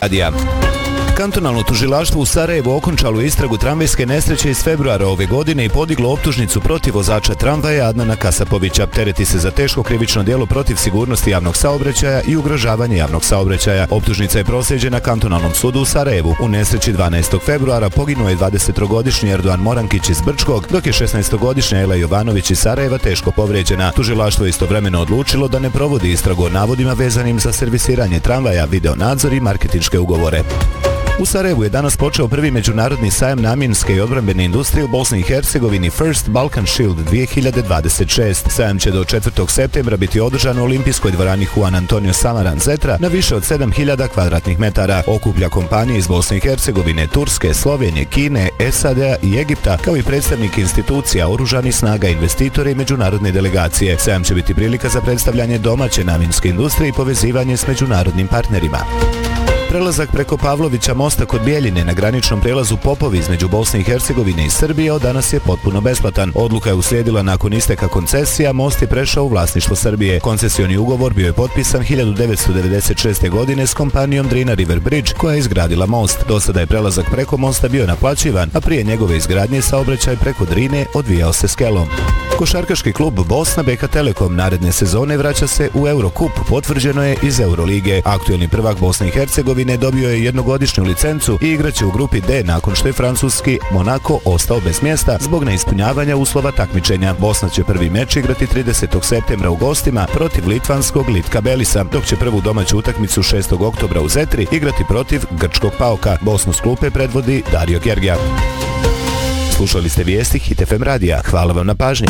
radija. Kantonalno tužilaštvo u Sarajevu okončalo istragu tramvajske nesreće iz februara ove godine i podiglo optužnicu protiv vozača tramvaja Adnana Kasapovića. Tereti se za teško krivično djelo protiv sigurnosti javnog saobraćaja i ugrožavanje javnog saobraćaja. Optužnica je proslijeđena Kantonalnom sudu u Sarajevu. U nesreći 12. februara poginuo je 23-godišnji Erdogan Morankić iz Brčkog, dok je 16-godišnja Ela Jovanović iz Sarajeva teško povrijeđena. Tužilaštvo je istovremeno odlučilo da ne provodi istragu o navodima vezanim za servisiranje tramvaja, videonadzor i marketinške ugovore. U Sarajevu je danas počeo prvi međunarodni sajam namjenske i odbrambene industrije u Bosni i Hercegovini First Balkan Shield 2026. Sajam će do 4. septembra biti održan u olimpijskoj dvorani Juan Antonio Samaran Zetra na više od 7000 kvadratnih metara. Okuplja kompanije iz Bosne i Hercegovine, Turske, Slovenije, Kine, SAD-a i Egipta, kao i predstavnike institucija, oružanih snaga, investitore i međunarodne delegacije. Sajam će biti prilika za predstavljanje domaće namjenske industrije i povezivanje s međunarodnim partnerima. Prelazak preko Pavlovića mosta kod Bijeljine na graničnom prelazu Popovi između Bosne i Hercegovine i Srbije od danas je potpuno besplatan. Odluka je uslijedila nakon isteka koncesija, most je prešao u vlasništvo Srbije. Koncesioni ugovor bio je potpisan 1996. godine s kompanijom Drina River Bridge koja je izgradila most. Do sada je prelazak preko mosta bio naplaćivan, a prije njegove izgradnje saobraćaj preko Drine odvijao se skelom. Košarkaški klub Bosna BK Telekom naredne sezone vraća se u Eurocup, potvrđeno je iz Eurolige. Aktuelni prvak Bosne i Hercegovine dobio je jednogodišnju licencu i igraće u grupi D nakon što je francuski Monaco ostao bez mjesta zbog neispunjavanja uslova takmičenja. Bosna će prvi meč igrati 30. septembra u gostima protiv litvanskog Litka Belisa, dok će prvu domaću utakmicu 6. oktobra u Zetri igrati protiv grčkog Paoka. Bosnu s klupe predvodi Dario Gergija. Slušali ste vijesti Hit FM radija. Hvala vam na pažnji.